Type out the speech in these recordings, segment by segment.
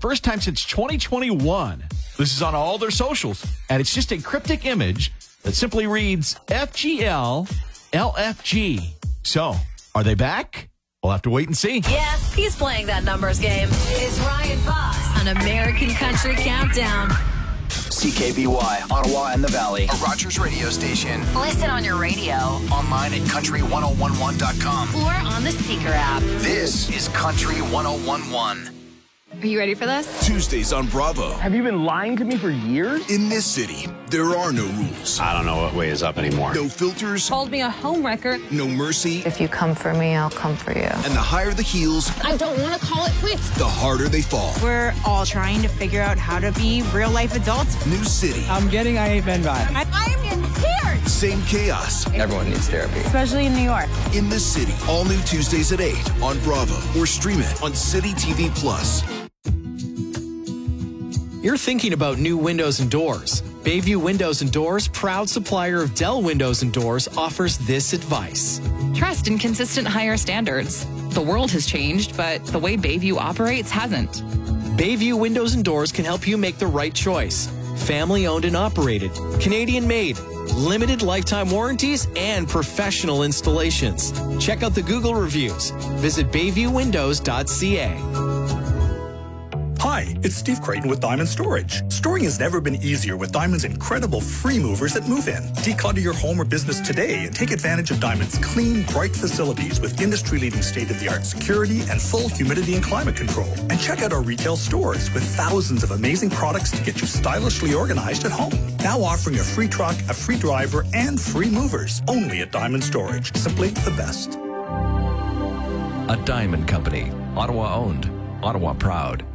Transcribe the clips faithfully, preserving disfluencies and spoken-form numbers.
first time since twenty twenty-one. This is on all their socials, and it's just a cryptic image that simply reads F G L L F G. So, are they back? We'll have to wait and see. Yeah, he's playing that numbers game. It's Ryan Fox on American Country Countdown. C K B Y, Ottawa and the Valley, a Rogers radio station. Listen on your radio. Online at country ten eleven dot com. Or on the Seeker app. This is Country ten eleven. Are you ready for this? Tuesdays on Bravo. Have you been lying to me for years? In this city, there are no rules. I don't know what way is up anymore. No filters. Called me a homewrecker. No mercy. If you come for me, I'll come for you. And the higher the heels, I don't want to call it quits. the harder they fall. We're all trying to figure out how to be real-life adults. New city. I'm getting I Ain't Been vibes. I, I'm in tears. Same chaos. Everyone needs therapy. Especially in New York. In this city. All new Tuesdays at eight on Bravo. Or stream it on City T V Plus. You're thinking about new windows and doors. Bayview Windows and Doors, proud supplier of Dell Windows and Doors, offers this advice. Trust in consistent higher standards. The world has changed, but the way Bayview operates hasn't. Bayview Windows and Doors can help you make the right choice. Family owned and operated, Canadian made, limited lifetime warranties, and professional installations. Check out the Google reviews. Visit bayview windows dot c a. Hi, it's Steve Creighton with Diamond Storage. Storing has never been easier with Diamond's incredible free movers at Move In. Declutter your home or business today and take advantage of Diamond's clean, bright facilities with industry-leading state-of-the-art security and full humidity and climate control. And check out our retail stores with thousands of amazing products to get you stylishly organized at home. Now offering a free truck, a free driver, and free movers. Only at Diamond Storage. Simply the best. A Diamond Company. Ottawa owned. Ottawa proud.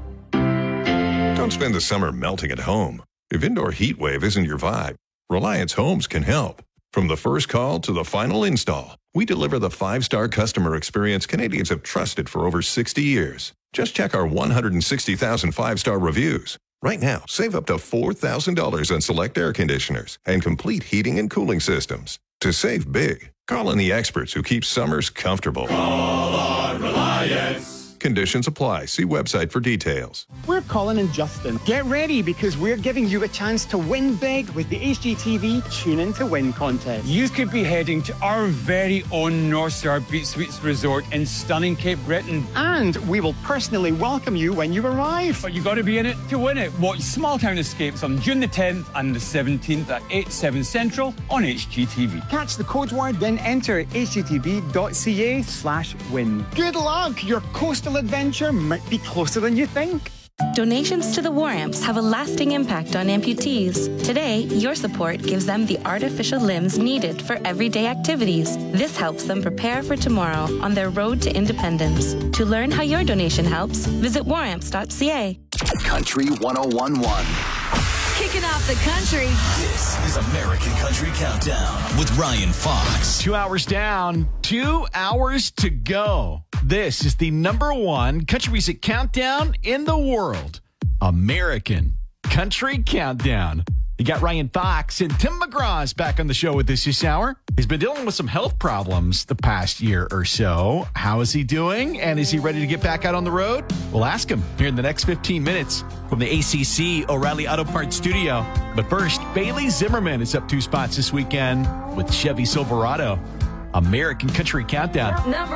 Don't spend the summer melting at home. If indoor heat wave isn't your vibe, Reliance Homes can help. From the first call to the final install, we deliver the five-star customer experience Canadians have trusted for over sixty years. Just check our one hundred sixty thousand five-star reviews. Right now, save up to four thousand dollars on select air conditioners and complete heating and cooling systems. To save big, call on the experts who keep summers comfortable. Call on Reliance. Conditions apply. See website for details. We're Colin and Justin. Get ready because we're giving you a chance to win big with the H G T V Tune In to Win contest. You could be heading to our very own North Star Beach Suites Resort in stunning Cape Breton. And we will personally welcome you when you arrive. But you got to be in it to win it. Watch Small Town Escapes on June the tenth and the seventeenth at eight, seven Central on H G T V. Catch the code word, then enter h g t v dot c a slash win. Good luck! Your coastal adventure might be closer than you think. Donations to the War Amps have a lasting impact on amputees. Today, your support gives them the artificial limbs needed for everyday activities. This helps them prepare for tomorrow on their road to independence. To learn how your donation helps, visit war amps dot c a. Country ten eleven. Kicking off the country. This is American Country Countdown with Ryan Fox. Two hours down, two hours to go. This is the number one country music countdown in the world. American Country Countdown. You got Ryan Fox and Tim McGraw is back on the show with us this hour. He's been dealing with some health problems the past year or so. How is he doing? And is he ready to get back out on the road? We'll ask him here in the next fifteen minutes from the A C C O'Reilly Auto Parts studio. But first, Bailey Zimmerman is up two spots this weekend with Chevy Silverado. American Country Countdown. Number